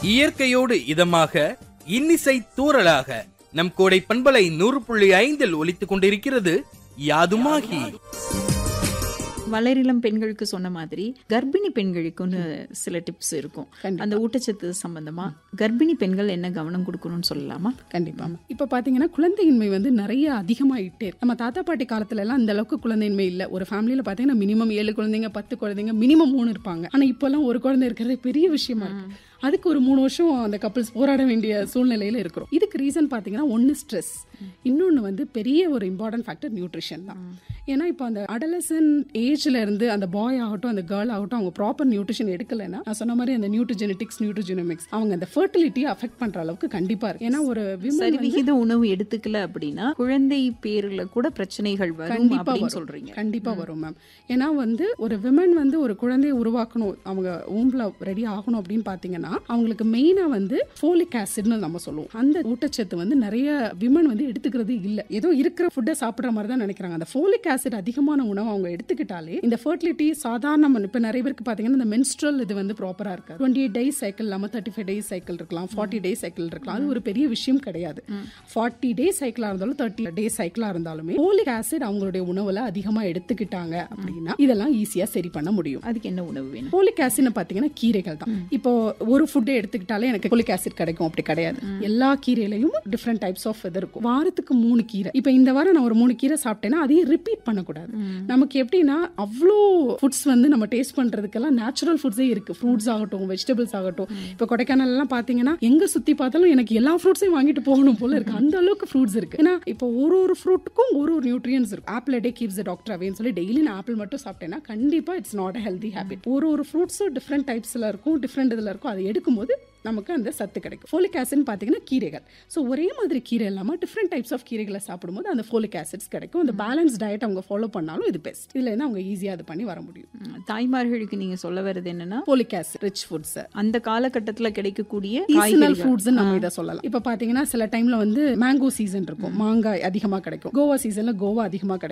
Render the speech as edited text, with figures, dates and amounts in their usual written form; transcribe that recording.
இயற்கையோடு இதமாக இன்னிசை தூறலாக நம் கோடை பண்பலை 100.5 ஒலித்துக் கொண்டிருக்கிறது யாதுமாகி. வளரிளம் பெண்களுக்கு சொன்ன மாதிரி கர்ப்பிணி பெண்களுக்குன்னு சில டிப்ஸ் இருக்கும். அந்த ஊட்டச்சத்து சம்பந்தமா கர்ப்பிணி பெண்கள் என்ன கவனம் கொடுக்கணும்னு சொல்லலாமா? கண்டிப்பா. இப்ப பாத்தீங்கன்னா குழந்தையின்மை நிறைய அதிகமாயிட்டே இருக்கு. நம்ம தாத்தா பாட்டி காலத்துல எல்லாம் இந்த அளவுக்கு குழந்தையின்மை இல்ல. ஒரு ஃபேமிலியில பாத்தீங்கன்னா மினிமம் 7 குழந்தைங்க 10 குழந்தைங்க மினிமம் 3 இருப்பாங்க. ஆனா இப்ப எல்லாம் ஒரு குழந்தை இருக்கிறது பெரிய விஷயமா இருக்கு. அதுக்கு ஒரு 3 வருஷம் அந்த கப்பிள்ஸ் போராட வேண்டிய சூழ்நிலையில இருக்கிறோம். இதுக்கு ரீசன் பாத்தீங்கன்னா ஒன்னு ஸ்ட்ரெஸ், இன்னொன்னு பெரிய ஒரு இம்பார்ட்டன்ட் ஃபேக்டர் நியூட்ரிஷன் தான். ஏன்னா இப்போ அந்த அடலசன் ஏஜ்ல இருந்து அந்த பாய் ஆகட்டும் அந்த கேர்ள் ஆகட்டும் அவங்க ப்ராப்பர் நியூட்ரிஷன் எடுக்கலைன்னா நான் சொன்ன மாதிரி அந்த நியூட்ரிஜெனடிக்ஸ் நியூட்ரிஜெனமிக்ஸ் அவங்க அந்த ஃபர்டிலிட்டியை அஃபெக்ட் பண்ற அளவுக்கு கண்டிப்பா இருக்கு. ஏன்னா ஒரு சரிவிகித உணவு எடுத்துக்கல அப்படின்னா குழந்தை பேருல கூட பிரச்சனைகள் வரும் அப்படின்னு சொல்றீங்க. கண்டிப்பா வரும் மேம். ஏன்னா ஒரு விமன் ஒரு குழந்தையை உருவாக்கணும், அவங்க ஊம்புல ரெடி ஆகணும் அப்படின்னு பாத்தீங்கன்னா அவங்களுக்கு மெயினா ஃபோலிக் ஆசிட்னு நம்ம சொல்லுவோம். அந்த ஊட்டச்சத்து நிறைய விமன் எடுத்துக்கிறது இல்ல. ஏதோ இருக்கிற ஃபுட்டை சாப்பிடுற மாதிரி தான் நினைக்கிறாங்க. அந்த ஃபோலிக் ஆசிட் அதிகமான உணவு அவங்க எடுத்துக்கிட்டாலே இந்த ஃபர்டிலிட்டி சாதாரண இப்ப நிறைய பேருக்கு பாத்தீங்கன்னா இந்த மென்ஸ்ட்ரல் இது ப்ராப்பரா இருக்கு. 28 டேஸ் சைக்கிள் இல்லாம 35 டேஸ் சைக்கிள் இருக்கலாம், 40 டேஸ் சைக்கிள் இருக்கலாம். அது ஒரு பெரிய விஷயம் கிடையாது. 40 டேஸ் சைக்கிளா இருந்தாலும் 30 டேஸ் சைக்கிளா இருந்தாலுமே ஃபோலிக் ஆசிட் அவங்களுடைய உணவுல அதிகமா எடுத்துக்கிட்டாங்க அப்படின்னா இதெல்லாம் ஈஸியா சரி பண்ண முடியும். அதுக்கு என்ன உணவு வேணும்? ஃபோலிக் ஆசிட் பாத்தீங்கன்னா கீரைகள் தான். இப்போ ஒரு ஃபுட்டை எடுத்துக்கிட்டாலே எனக்கு ஃபோலிக் ஆசிட் கிடைக்கும் அப்படி கிடையாது. எல்லா கீரையிலையும் டிஃப்ரெண்ட் டைப்ஸ் ஆஃப் இது இருக்கும். வாரத்துக்கு 3 கீரை. இப்போ இந்த வாரம் நான் ஒரு 3 கீரை சாப்பிட்டேன்னா அதையும் ரிப்பீட் பண்ணக்கூடாது. நமக்கு எப்படின்னா அவ்வளோ ஃபுட்ஸ் நம்ம டேஸ்ட் பண்றதுக்கெல்லாம் நேச்சுரல் ஃபுட்ஸே இருக்கு. ஃப்ரூட்ஸ் ஆகட்டும் வெஜிடபிள்ஸ் ஆகட்டும். இப்போ கொடைக்கானல் எல்லாம் பாத்தீங்கன்னா எங்க சுத்தி பார்த்தாலும் எனக்கு எல்லா ஃப்ரூட்ஸையும் வாங்கிட்டு போகணும் போல இருக்கு. அந்த அளவுக்கு ஃப்ரூட்ஸ் இருக்கு. ஏன்னா இப்போ ஒரு ஃப்ரூட்டுக்கும் ஒரு நியூட்ரியன்ஸ் இருக்கு. Apple day keeps the doctor அவேன்னு சொல்லி டெய்லி நான் ஆப்பிள் மட்டும் சாப்பிட்டேன்னா கண்டிப்பா it's not a healthy habit. ஒரு ஃப்ரூட்ஸும் டிஃப்ரெண்ட் டைப்ஸ்ல இருக்கும், டிஃப்ரெண்ட் இதுல இருக்கும். அதை எடுக்கும்போது நமக்கு அந்த சத்து கிடைக்கும். ஃபோலிக் ஆசிட் பாத்தீங்கன்னா கீரைகள். ஸோ ஒரே மாதிரி கீரை இல்லாமல் டிஃப்ரெண்ட் டைப்ஸ் ஆஃப் கீரைகளை சாப்பிடும்போது அந்த ஃபோலிக் ஆசிட்ஸ் கிடைக்கும். அந்த பேலன்ஸ் டயட் அவங்க ஃபாலோ பண்ணாலும் இது பெஸ்ட். இதுல இருந்து அவங்க ஈஸியா அது பண்ணி வர முடியும். தாய்மார்களுக்கு நீங்க சொல்ல வருது என்னன்னா ஃபோலிக் ஆசிட் ரிச் ஃபுட்ஸ் அந்த காலகட்டத்தில் கிடைக்கக்கூடிய சீசனல் ஃப்ரூட்ஸ் நம்ம இதை சொல்லலாம். இப்ப பாத்தீங்கன்னா சில டைம்ல மேங்கோ சீசன் இருக்கும், மாங்காய் அதிகமா கிடைக்கும். கோவா சீசன்ல கோவா அதிகமா கிடைக்கும்.